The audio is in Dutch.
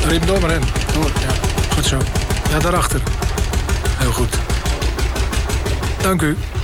Riem door maar in. Door, ja. Goed zo. Ja, daarachter. Heel goed. Dank u.